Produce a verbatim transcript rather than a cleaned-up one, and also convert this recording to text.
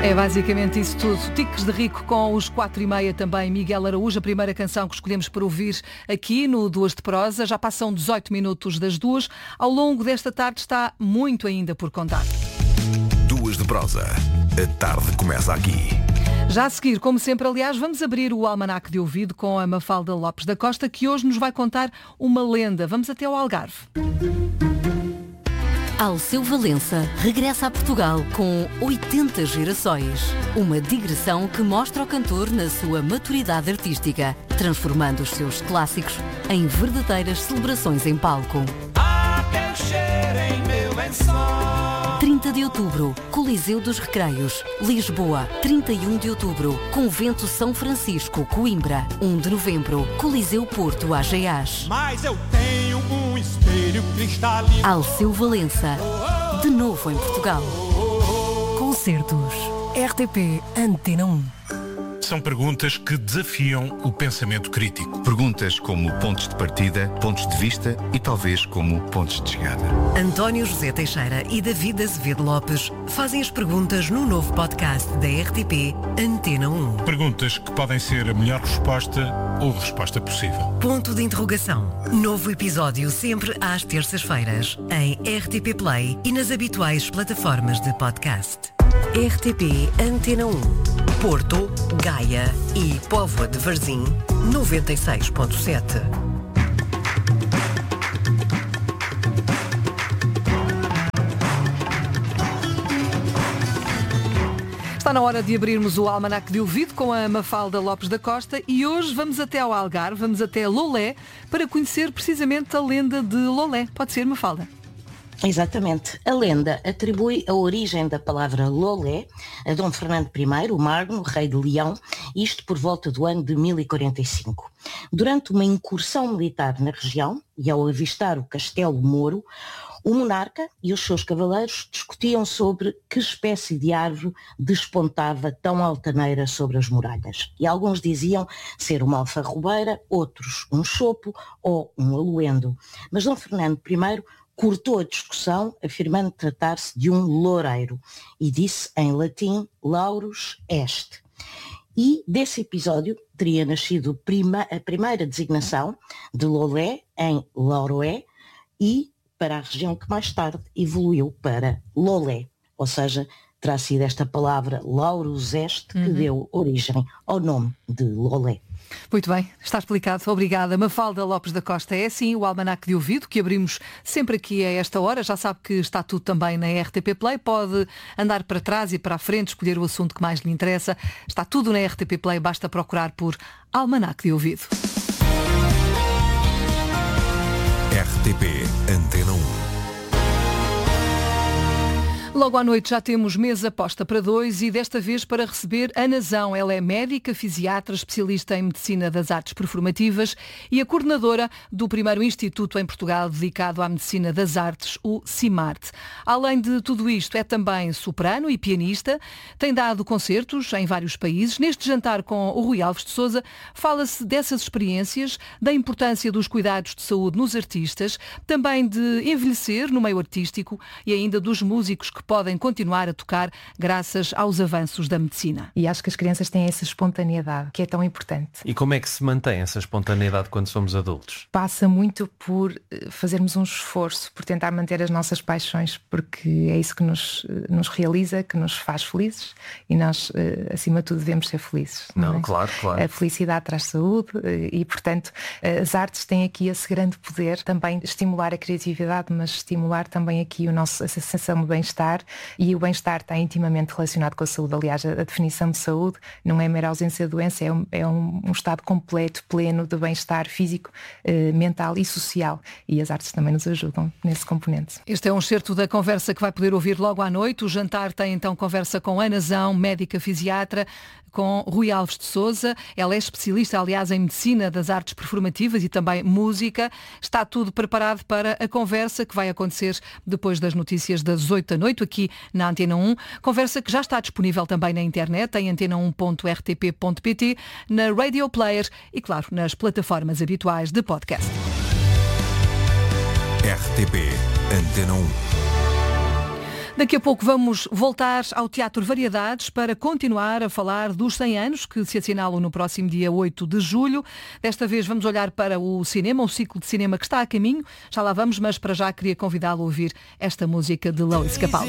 É basicamente isso tudo. Tiques de Rico com os quatro e meia também. Miguel Araújo, a primeira canção que escolhemos para ouvir aqui no Duas de Prosa. Já passam dezoito minutos das duas. Ao longo desta tarde está muito ainda por contar. Duas de Prosa. A tarde começa aqui. Já a seguir, como sempre, aliás, vamos abrir o almanaque de ouvido com a Mafalda Lopes da Costa, que hoje nos vai contar uma lenda. Vamos até ao Algarve. Alceu Valença regressa a Portugal com oitenta gerações. Uma digressão que mostra o cantor na sua maturidade artística, transformando os seus clássicos em verdadeiras celebrações em palco. Há quem cheire em meu lençol. trinta de outubro, Coliseu dos Recreios, Lisboa. trinta e um de outubro, Convento São Francisco, Coimbra. um de novembro, Coliseu Porto, Ageás. Mas eu tenho um espelho cristalino. Alceu Valença, de novo em Portugal. Concertos. R T P Antena um. São perguntas que desafiam o pensamento crítico. Perguntas como pontos de partida, pontos de vista e talvez como pontos de chegada. António José Teixeira e David Azevedo Lopes fazem as perguntas no novo podcast da R T P Antena um. Perguntas que podem ser a melhor resposta ou resposta possível. Ponto de interrogação. Novo episódio sempre às terças-feiras em R T P Play e nas habituais plataformas de podcast. R T P Antena um. Porto, Gaia e Póvoa de Varzim, noventa e seis ponto sete. Está na hora de abrirmos o almanaque de ouvido com a Mafalda Lopes da Costa e hoje vamos até ao Algarve, vamos até Lolé, para conhecer precisamente a lenda de Lolé. Pode ser, Mafalda? Exatamente. A lenda atribui a origem da palavra Lolé a Dom Fernando I, o Magno, rei de Leão, isto por volta do ano de mil e quarenta e cinco. Durante uma incursão militar na região e ao avistar o Castelo Moro, o monarca e os seus cavaleiros discutiam sobre que espécie de árvore despontava tão altaneira sobre as muralhas. E alguns diziam ser uma alfarrobeira, outros um chopo ou um aluendo. Mas Dom Fernando I cortou a discussão, afirmando tratar-se de um loureiro, e disse em latim laurus est. E desse episódio teria nascido prima, a primeira designação de Lolé em Lauroé e para a região que mais tarde evoluiu para Lolé, ou seja, terá sido esta palavra laurus est que uhum. deu origem ao nome de Lolé. Muito bem, está explicado. Obrigada. Mafalda Lopes da Costa. É assim o almanaque de ouvido que abrimos sempre aqui a esta hora. Já sabe que está tudo também na R T P Play. Pode andar para trás e para a frente, escolher o assunto que mais lhe interessa. Está tudo na R T P Play. Basta procurar por almanaque de ouvido. R T P Antena um. Logo à noite já temos mesa posta para dois e desta vez para receber a Nazão. Ela é médica, fisiatra, especialista em Medicina das Artes Performativas e a coordenadora do primeiro instituto em Portugal dedicado à Medicina das Artes, o CIMART. Além de tudo isto, é também soprano e pianista, tem dado concertos em vários países. Neste jantar com o Rui Alves de Sousa, fala-se dessas experiências, da importância dos cuidados de saúde nos artistas, também de envelhecer no meio artístico e ainda dos músicos que podem continuar a tocar graças aos avanços da medicina. E acho que as crianças têm essa espontaneidade, que é tão importante. E como é que se mantém essa espontaneidade quando somos adultos? Passa muito por fazermos um esforço, por tentar manter as nossas paixões, porque é isso que nos, nos realiza, que nos faz felizes e nós, acima de tudo, devemos ser felizes. Não, não é? claro, claro. A felicidade traz saúde e, portanto, as artes têm aqui esse grande poder, também estimular a criatividade, mas estimular também aqui o nosso, a sensação de bem-estar. E o bem-estar está intimamente relacionado com a saúde. Aliás, a definição de saúde não é mera ausência de doença, é um, é um, um estado completo, pleno de bem-estar físico, eh, mental e social. E as artes também nos ajudam nesse componente. Este é um excerto da conversa que vai poder ouvir logo à noite. O jantar tem então conversa com Ana Zão, médica fisiatra, com Rui Alves de Sousa. Ela é especialista, aliás, em Medicina das Artes Performativas e também música. Está tudo preparado para a conversa que vai acontecer depois das notícias das oito da noite, aqui na Antena um. Conversa que já está disponível também na internet, em antena um ponto r t p ponto p t, na Radio Player e, claro, nas plataformas habituais de podcast. R T P Antena um. Daqui a pouco vamos voltar ao Teatro Variedades para continuar a falar dos cem anos que se assinalam no próximo dia oito de julho. Desta vez vamos olhar para o cinema, o ciclo de cinema que está a caminho. Já lá vamos, mas para já queria convidá-lo a ouvir esta música de Lois Capaldi.